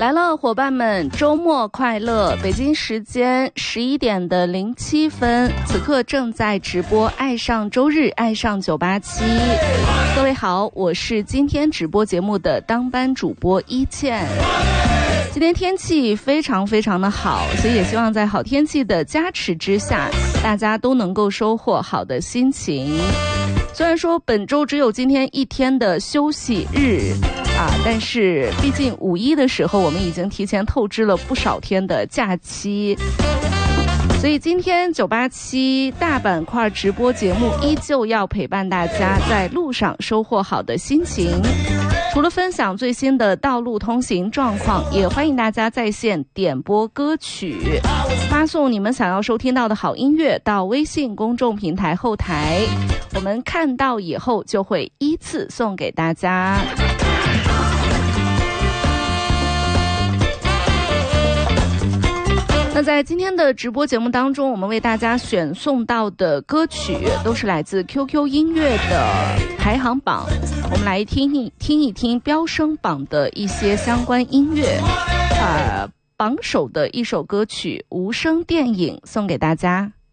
来了，伙伴们，周末快乐！北京时间11点的07分，此刻正在直播《爱上周日，爱上987》。各位好，我是今天直播节目的当班主播一倩。今天天气非常的好，所以也希望在好天气的加持之下，大家都能够收获好的心情。虽然说本周只有今天一天的休息日但是毕竟5·1的时候，我们已经提前透支了不少天的假期，所以今天987大板块直播节目依旧要陪伴大家在路上收获好的心情。除了分享最新的道路通行状况，也欢迎大家在线点播歌曲，发送你们想要收听到的好音乐到微信公众平台后台，我们看到以后就会依次送给大家。那在今天的直播节目当中，我们为大家选送到的歌曲都是来自 QQ 音乐的排行榜，我们来听一听飙升榜的一些相关音乐。榜首的一首歌曲《无声电影》送给大家。